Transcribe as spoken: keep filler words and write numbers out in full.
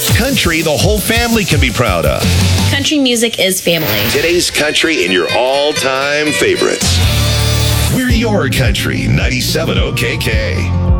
Country the whole family can be proud of. Country music is family. Today's country and your all-time favorites. We're your country, ninety-seven O K K.